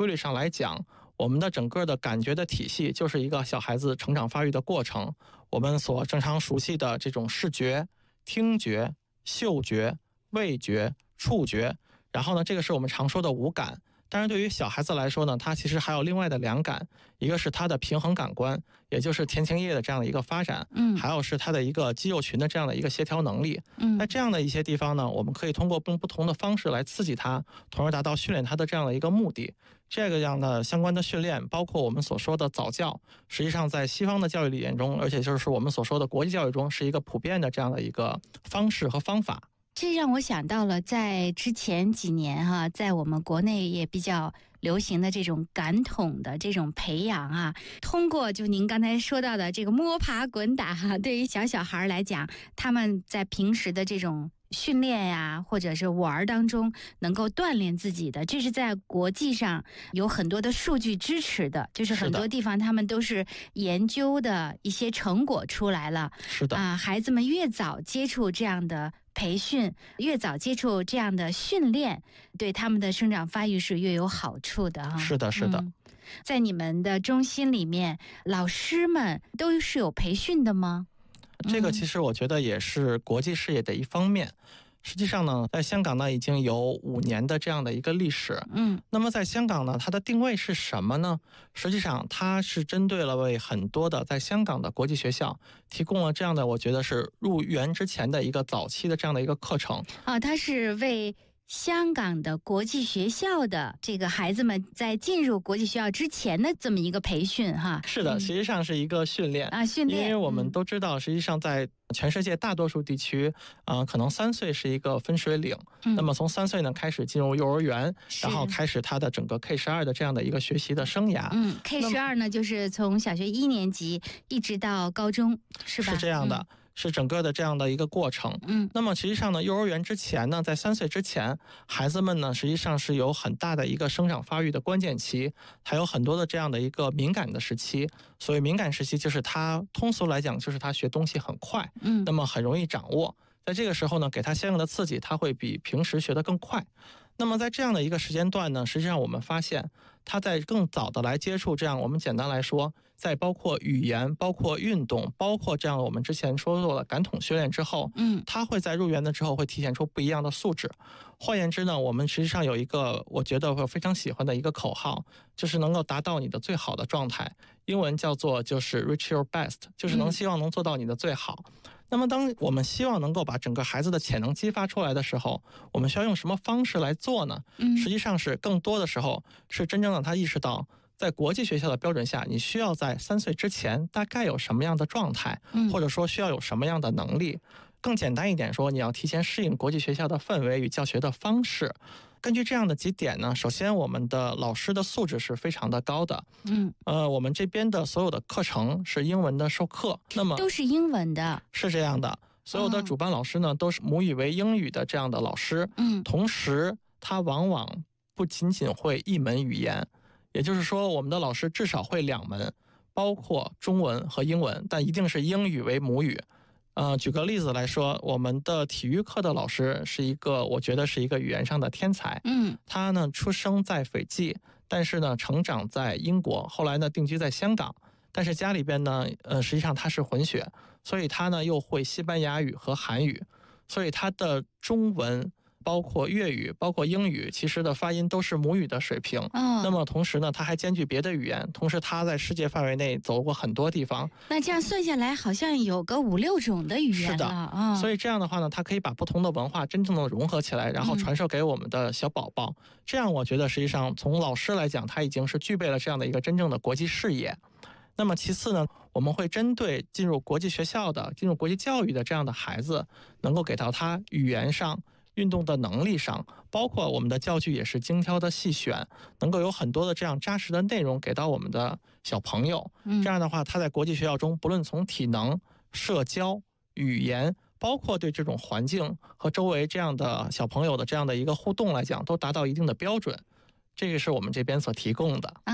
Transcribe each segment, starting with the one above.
规律上来讲，我们的整个的感觉的体系就是一个小孩子成长发育的过程。我们所正常熟悉的这种视觉、听觉、嗅觉、味觉、触觉，然后呢，这个是我们常说的五感。当然对于小孩子来说呢，他其实还有另外的两感，一个是他的平衡感官，也就是前庭叶的这样的一个发展，还有是他的一个肌肉群的这样的一个协调能力。在这样的一些地方呢，我们可以通过不同的方式来刺激他，从而达到训练他的这样的一个目的。这个样的相关的训练，包括我们所说的早教，实际上在西方的教育理念中，而且就是我们所说的国际教育中，是一个普遍的这样的一个方式和方法。 这让我想到了在之前几年在我们国内也比较流行的这种感统的这种培养通过就您刚才说到的这个摸爬滚打对于小孩来讲，他们在平时的这种训练呀，或者是玩当中能够锻炼自己的，这是在国际上有很多的数据支持的，就是很多地方他们都是研究的一些成果出来了。 是的孩子们越早接触这样的培训，越早接触这样的训练，对他们的生长发育是越有好处的是的是的。 在你们的中心里面，老师们都是有培训的吗？ 这个其实我觉得也是国际视野的一方面。实际上呢，在香港呢已经有5年的这样的一个历史。那么在香港呢，它的定位是什么呢？实际上它是针对了为很多的在香港的国际学校提供了这样的，我觉得是入园之前的一个早期的这样的一个课程。 它是为香港的国际学校的这个孩子们在进入国际学校之前的这么一个培训是的，实际上是一个训练训练。 因为我们都知道，实际上在全世界大多数地区可能3岁是一个分水岭。那么从3岁呢开始进入幼儿园，然后开始他的整个 K12 的这样的一个学习的生涯。 K12 呢就是从小学1年级一直到高中，是吧？ 是这样的。是整个的这样的一个过程。那么实际上呢，幼儿园之前呢，在3岁之前，孩子们呢实际上是有很大的一个生长发育的关键期，还有很多的这样的一个敏感的时期。所以敏感时期就是他通俗来讲就是他学东西很快，那么很容易掌握。在这个时候呢，给他相应的刺激，他会比平时学得更快。那么在这样的一个时间段呢，实际上我们发现他在更早的来接触这样，我们简单来说，在包括语言、包括运动、包括这样我们之前说过的感统训练之后，他会在入园的之后会体现出不一样的素质。换言之呢，我们实际上有一个我觉得我非常喜欢的一个口号，就是能够达到你的最好的状态，英文叫做就是 reach your best， 就是希望能做到你的最好。那么当我们希望能够把整个孩子的潜能激发出来的时候，我们需要用什么方式来做呢？实际上是更多的时候是真正让他意识到，在国际学校的标准下，你需要在3岁之前大概有什么样的状态，或者说需要有什么样的能力。更简单一点说，你要提前适应国际学校的氛围与教学的方式。根据这样的几点呢，首先我们的老师的素质是非常的高的。我们这边的所有的课程是英文的授课，那么都是英文的。 是这样的，所有的主办老师呢都是母语为英语的这样的老师。同时他往往不仅仅会1门语言，也就是说我们的老师至少会2门，包括中文和英文，但一定是英语为母语。举个例子来说，我们的体育课的老师是一个，我觉得是一个语言上的天才。他呢出生在斐济，但是呢成长在英国，后来呢定居在香港。但是家里边呢，实际上他是混血，所以他呢又会西班牙语和韩语，所以他的中文包括粤语包括英语其实的发音都是母语的水平。那么同时呢他还兼具别的语言，同时他在世界范围内走过很多地方。 那这样算下来好像有个5、6种的语言了。 是的，所以这样的话呢，他可以把不同的文化真正的融合起来，然后传授给我们的小宝宝。这样我觉得实际上从老师来讲，他已经是具备了这样的一个真正的国际视野。那么其次呢，我们会针对进入国际学校的、进入国际教育的这样的孩子，能够给到他语言上、运动的能力上，包括我们的教具也是精挑的细选，能够有很多的这样扎实的内容给到我们的小朋友。这样的话，他在国际学校中，不论从体能、社交、语言，包括对这种环境和周围这样的小朋友的这样的一个互动来讲，都达到一定的标准。这个是我们这边所提供的。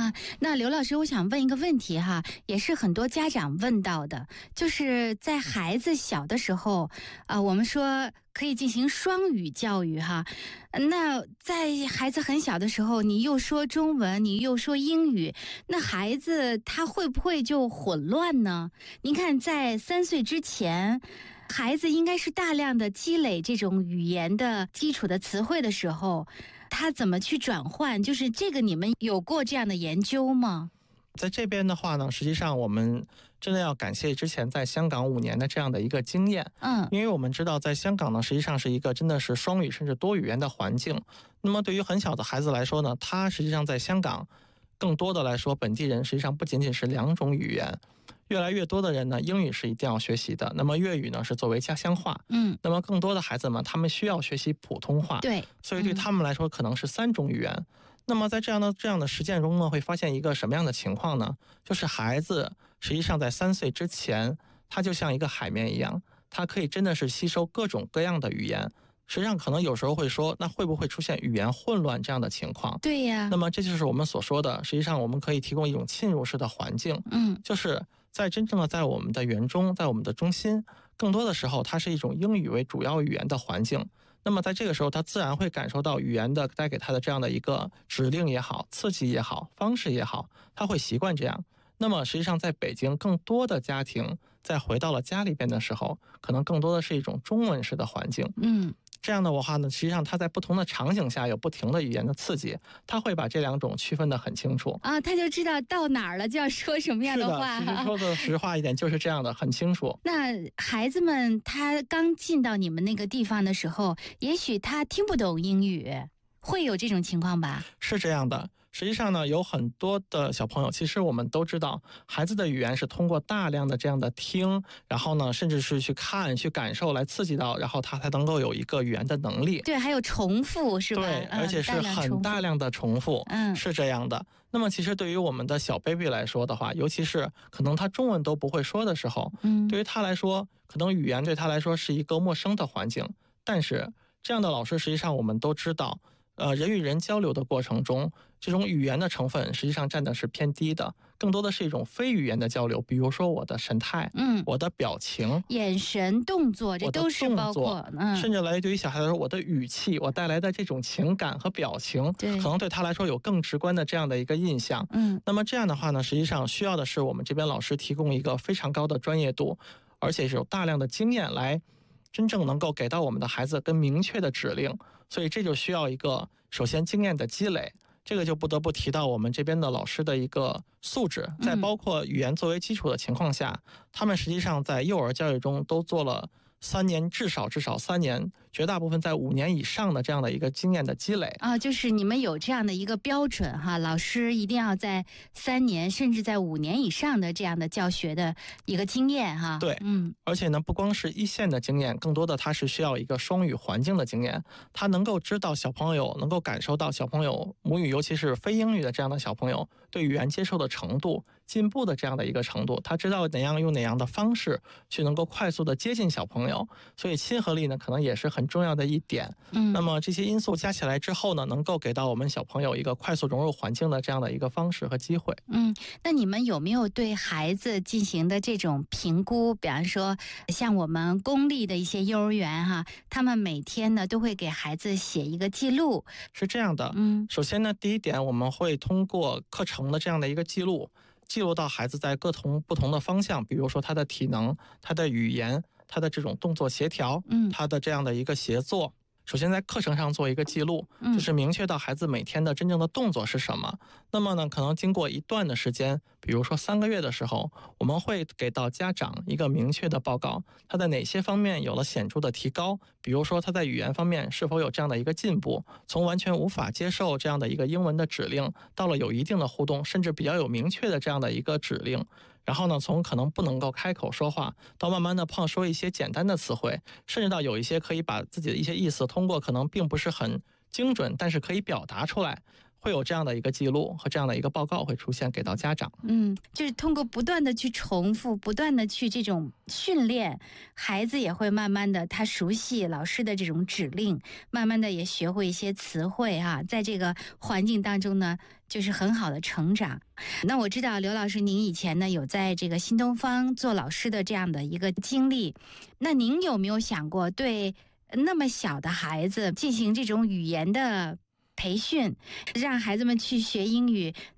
啊，那刘老师，我想问一个问题哈，也是很多家长问到的，就是在孩子小的时候，我们说可以进行双语教育哈。那在孩子很小的时候，你又说中文，你又说英语，那孩子他会不会就混乱呢？您看，在3岁之前，孩子应该是大量的积累这种语言的基础的词汇的时候，他怎么去转换？就是这个，你们有过这样的研究吗？ 在这边的话呢，实际上我们真的要感谢之前在香港5年的这样的一个经验。因为我们知道在香港呢，实际上是一个真的是双语甚至多语言的环境。那么对于很小的孩子来说呢，他实际上在香港更多的来说，本地人实际上不仅仅是2种语言。越来越多的人呢，英语是一定要学习的，那么粤语呢是作为家乡话。那么更多的孩子们，他们需要学习普通话。 对， 所以对他们来说可能是3种语言。那么在这样的实践中呢，会发现一个什么样的情况呢？就是孩子实际上在3岁之前，他就像一个海绵一样，他可以真的是吸收各种各样的语言。实际上可能有时候会说，那会不会出现语言混乱这样的情况？ 对呀。 那么这就是我们所说的，实际上我们可以提供一种浸入式的环境。就是在真正的在我们的园中，在我们的中心，更多的时候它是一种英语为主要语言的环境。那么在这个时候，他自然会感受到语言的带给他的这样的一个指令也好，刺激也好，方式也好，他会习惯这样。那么实际上在北京，更多的家庭在回到了家里边的时候，可能更多的是一种中文式的环境。这样的话呢，实际上他在不同的场景下有不停的语言的刺激，他会把这2种区分得很清楚啊，他就知道到哪儿了就要说什么样的话。 是的，其实说的实话一点就是这样的，很清楚。 那孩子们他刚进到你们那个地方的时候，也许他听不懂英语，会有这种情况吧？ 是这样的。实际上呢，有很多的小朋友，其实我们都知道，孩子的语言是通过大量的这样的听，然后呢，甚至是去看、去感受来刺激到，然后他才能够有一个语言的能力。 对，还有重复是吧？ 对，而且是很大量的重复。是这样的。那么其实对于我们的小 baby 来说的话，尤其是可能他中文都不会说的时候，对于他来说，可能语言对他来说是一个陌生的环境。但是这样的老师，实际上我们都知道，人与人交流的过程中，这种语言的成分实际上占的是偏低的，更多的是一种非语言的交流，比如说我的神态，我的表情、 眼神、动作，这都是包括， 甚至来对于小孩来说，我的语气，我带来的这种情感和表情，可能对他来说有更直观的这样的一个印象。那么这样的话呢，实际上需要的是我们这边老师提供一个非常高的专业度，而且是有大量的经验来真正能够给到我们的孩子更明确的指令。所以这就需要一个首先经验的积累，这个就不得不提到我们这边的老师的一个素质，在包括语言作为基础的情况下，他们实际上在幼儿教育中都做了3年，至少3年，绝大部分在5年以上的这样的一个经验的积累啊，就是你们有这样的一个标准哈，老师一定要在3年甚至在5年以上的这样的教学的一个经验哈。 对，而且呢，不光是一线的经验，更多的他是需要一个双语环境的经验，他能够知道小朋友，能够感受到小朋友母语，尤其是非英语的这样的小朋友对语言接受的程度、进步的这样的一个程度，他知道用哪样的方式去能够快速的接近小朋友，所以亲和力呢，可能也是很重要的一点。那么这些因素加起来之后呢，能够给到我们小朋友一个快速融入环境的这样的一个方式和机会。 那你们有没有对孩子进行的这种评估？比方说，像我们公立的一些幼儿园哈，他们每天呢都会给孩子写一个记录。 是这样的，首先呢，第一点，我们会通过课程的这样的一个记录到孩子在不同的方向，比如说他的体能、他的语言、他的这种动作协调，他的这样的一个协作。首先在课程上做一个记录，就是明确到孩子每天的真正的动作是什么。那么呢，可能经过一段的时间，比如说3个月的时候，我们会给到家长一个明确的报告，他在哪些方面有了显著的提高，比如说他在语言方面是否有这样的一个进步，从完全无法接受这样的一个英文的指令，到了有一定的互动，甚至比较有明确的这样的一个指令。然后呢，从可能不能够开口说话，到慢慢的说一些简单的词汇，甚至到有一些可以把自己的一些意思通过可能并不是很精准，但是可以表达出来， 会有这样的一个记录和这样的一个报告会出现给到家长。 就是通过不断的去重复，不断的去这种训练，孩子也会慢慢的他熟悉老师的这种指令，慢慢的也学会一些词汇在这个环境当中呢，就是很好的成长。那我知道刘老师您以前呢有在这个新东方做老师的这样的一个经历，那您有没有想过对那么小的孩子进行这种语言的培训，让孩子们去学英语，